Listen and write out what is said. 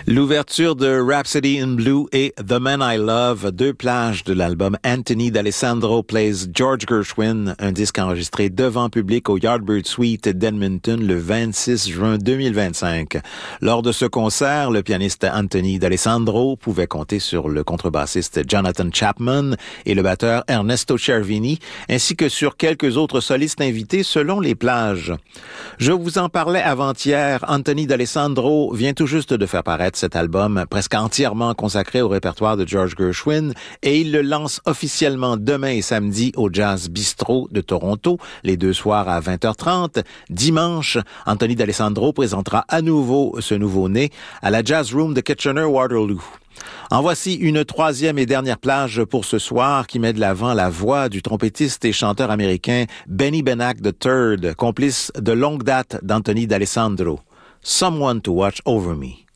L'ouverture de Rhapsody in Blue et The Man I Love, deux plages de l'album Anthony D'Alessandro Plays George Gershwin, un disque enregistré devant public au Yardbird Suite d'Edmonton le 26 juin 2025. Lors de ce concert, le pianiste Anthony D'Alessandro pouvait compter sur le contrebassiste Jonathan Chapman et le batteur Ernesto Cervini, ainsi que sur quelques autres solistes invités selon les plages. Je vous en parlais avant-hier, Anthony D'Alessandro vient tout juste de faire paraître cet album presque entièrement consacré au répertoire de George Gershwin et il le lance officiellement demain et samedi au Jazz Bistro de Toronto, les deux soirs à 20h30. Dimanche, Anthony D'Alessandro présentera à nouveau ce nouveau-né à la Jazz Room de Kitchener-Waterloo. En voici une troisième et dernière plage pour ce soir qui met de l'avant la voix du trompettiste et chanteur américain Benny Benack III, complice de longue date d'Anthony D'Alessandro. Someone to Watch Over Me.